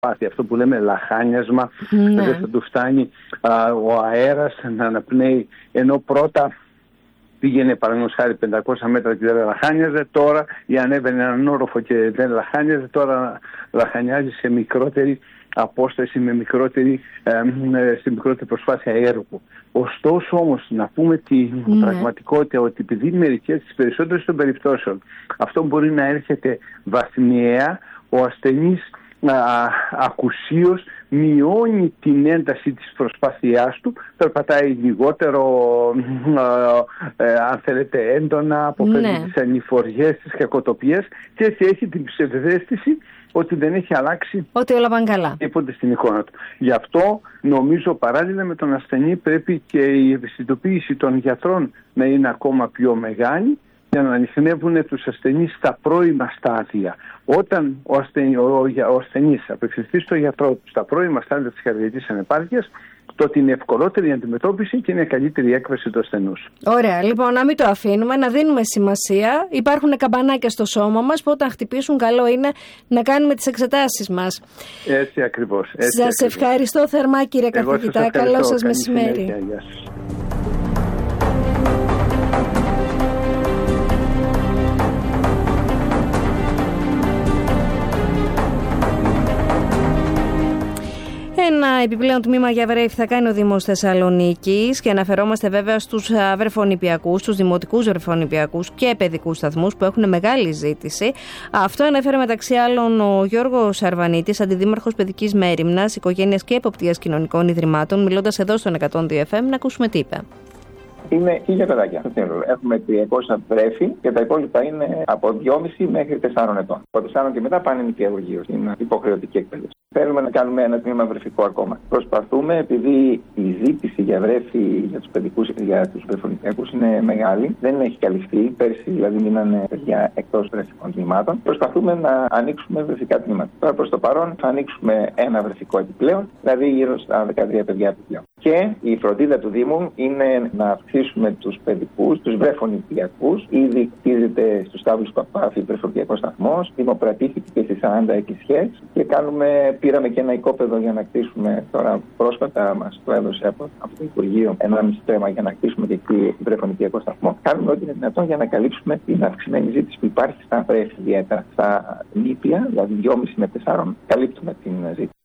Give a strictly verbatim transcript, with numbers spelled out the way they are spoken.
αυτό που λέμε λαχάνιασμα, ναι. δεν θα του φτάνει α, ο αέρας να αναπνέει, ενώ πρώτα πήγαινε παραδείγματος χάρη πεντακόσια μέτρα και δεν λαχάνιαζε, τώρα ή ανέβαινε έναν όροφο και δεν λαχάνιαζε, τώρα λαχανιάζει σε μικρότερη απόσταση, με μικρότερη, ε, στη μικρότερη προσπάθεια έργου. Ωστόσο όμως να πούμε την ναι. πραγματικότητα ότι επειδή μερικές τις περισσότερες των περιπτώσεων αυτό μπορεί να έρχεται βαθμιαία, ο ασθενής α, ακουσίως μειώνει την ένταση της προσπάθειάς του, περπατάει λιγότερο α, ε, αν θέλετε έντονα, αποφεύγει ναι. τις ανηφοριές, τις κακοτοπίες και έτσι έχει την ψευδαίσθηση ότι δεν έχει αλλάξει ότι όλα πάνε καλά τίποτε στην εικόνα του. Γι' αυτό νομίζω παράλληλα με τον ασθενή πρέπει και η ευαισθητοποίηση των γιατρών να είναι ακόμα πιο μεγάλη για να ανιχνεύουν τους ασθενείς στα πρώιμα στάδια. Όταν ο, ασθενή, ο, ο ασθενής απευθυνθεί στο γιατρό του στα πρώιμα στάδια της καρδιακής ανεπάρκειας, τότε είναι ευκολότερη η αντιμετώπιση και είναι καλύτερη η έκβαση του ασθενούς. Ωραία, λοιπόν, να μην το αφήνουμε, να δίνουμε σημασία. Υπάρχουν καμπανάκια στο σώμα μας που όταν χτυπήσουν, καλό είναι να κάνουμε τις εξετάσεις μας. Έτσι ακριβώς. Έτσι σας ακριβώς. ευχαριστώ θερμά, κύριε καθηγητά. Καλό σας μεσημέρι. Γεια σας. Ένα επιπλέον τμήμα για βρέφη θα κάνει ο Δήμος Θεσσαλονίκης και αναφερόμαστε βέβαια στους βρεφονηπιακούς, στους δημοτικούς βρεφονηπιακούς και παιδικούς σταθμούς που έχουν μεγάλη ζήτηση. Αυτό ανέφερε μεταξύ άλλων ο Γιώργος Αρβανίτης, αντιδήμαρχος παιδικής μέριμνας, οικογένειας και εποπτείας κοινωνικών ιδρυμάτων, μιλώντας εδώ στον εκατόν δύο εφ εμ. Να ακούσουμε τι είπε. Είναι χίλια παιδάκια. Έχουμε τριακόσια βρέφη και τα υπόλοιπα είναι από δυόμισι μέχρι τεσσάρων ετών. Από τεσσάρων και μετά πάνε νοικιαγωγείο. Είναι υποχρεωτική εκπαίδευση. Θέλουμε να κάνουμε ένα τμήμα βρεφικό ακόμα. Προσπαθούμε, επειδή η ζήτηση για βρέφη για τους παιδικούς, για τους βρεφονηπιακούς είναι μεγάλη, δεν έχει καλυφθεί. Πέρσι δηλαδή μείνανε παιδιά εκτός βρεφικών τμήματων. Προσπαθούμε να ανοίξουμε βρεφικά τμήματα. Τώρα προς το παρόν θα ανοίξουμε ένα βρεφικό επιπλέον, δηλαδή γύρω στα δεκατρία παιδιά επιπλέον. Και η φροντίδα του Δήμου είναι να αυξήσουμε τους παιδικούς, τους βρεφονηπιακούς. Ήδη κτίζεται στους Στάβλους Παπάφη βρεφονηπιακός σταθμός, δημοπρατήθηκε και στις σαράντα εκκλησιές και κάνουμε, πήραμε και ένα οικόπεδο για να κτίσουμε. Τώρα πρόσφατα μας το έδωσε από, από το Υπουργείο ένα μισή τρέμα για να κτίσουμε και εκεί βρεφονηπιακό σταθμό. Κάνουμε ό,τι είναι δυνατόν για να καλύψουμε την αυξημένη ζήτηση που υπάρχει στα βρέφη, ιδιαίτερα στα νήπια, δηλαδή δυόμισι με τεσσάρων, καλύπτουμε την ζήτηση.